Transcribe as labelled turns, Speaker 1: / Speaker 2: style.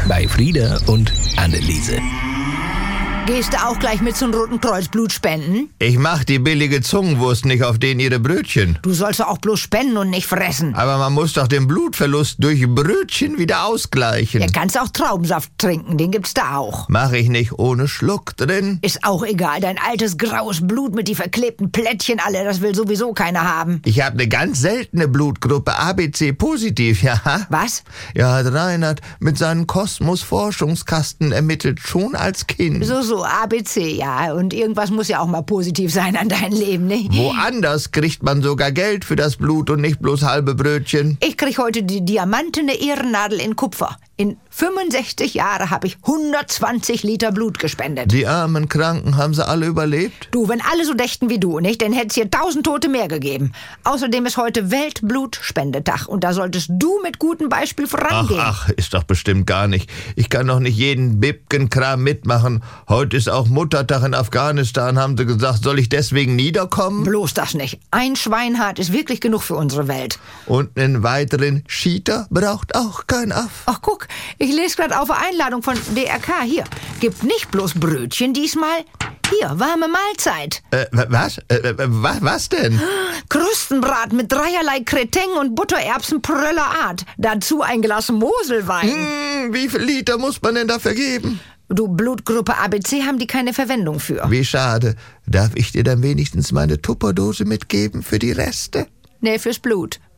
Speaker 1: bei Frieda und Anneliese.
Speaker 2: Gehst du auch gleich mit zum Roten Kreuz Blut spenden?
Speaker 3: Ich mach die billige Zungenwurst nicht auf denen ihre Brötchen.
Speaker 2: Du sollst doch auch bloß spenden und nicht fressen.
Speaker 3: Aber man muss doch den Blutverlust durch Brötchen wieder ausgleichen.
Speaker 2: Ja, kannst auch Traubensaft trinken, den gibt's da auch.
Speaker 3: Mach ich nicht ohne Schluck drin.
Speaker 2: Ist auch egal, dein altes graues Blut mit die verklebten Plättchen alle, das will sowieso keiner haben.
Speaker 3: Ich habe eine ganz seltene Blutgruppe, ABC positiv, ja.
Speaker 2: Was?
Speaker 3: Ja, hat Reinhard mit seinem Kosmos-Forschungskasten ermittelt, schon als Kind.
Speaker 2: So, ABC, ja. Und irgendwas muss ja auch mal positiv sein an deinem Leben, ne?
Speaker 3: Woanders kriegt man sogar Geld für das Blut und nicht bloß halbe Brötchen.
Speaker 2: Ich krieg heute die diamantene Ehrennadel in Kupfer. In 65 Jahren habe ich 120 Liter Blut gespendet.
Speaker 3: Die armen Kranken, haben sie alle überlebt?
Speaker 2: Du, wenn alle so dächten wie du, nicht, dann hätte es hier 1000 Tote mehr gegeben. Außerdem ist heute Weltblutspendetag und da solltest du mit gutem Beispiel vorangehen.
Speaker 3: Ach, ist doch bestimmt gar nicht. Ich kann doch nicht jeden Bibken-Kram mitmachen. Heute ist auch Muttertag in Afghanistan, haben sie gesagt. Soll ich deswegen niederkommen?
Speaker 2: Bloß das nicht. Ein Schweinhart ist wirklich genug für unsere Welt.
Speaker 3: Und einen weiteren Cheater braucht auch kein Aff.
Speaker 2: Ach, guck, ich lese gerade auf Einladung von DRK. Hier, gibt nicht bloß Brötchen diesmal. Hier, warme Mahlzeit.
Speaker 3: Was? Was denn?
Speaker 2: Krustenbrat mit dreierlei Kreteng und Buttererbsen pröller Art. Dazu ein Glas Moselwein.
Speaker 3: Wie viel Liter muss man denn dafür geben?
Speaker 2: Du, Blutgruppe ABC haben die keine Verwendung für.
Speaker 3: Wie schade. Darf ich dir dann wenigstens meine Tupperdose mitgeben für die Reste?
Speaker 2: Nee, fürs Blut.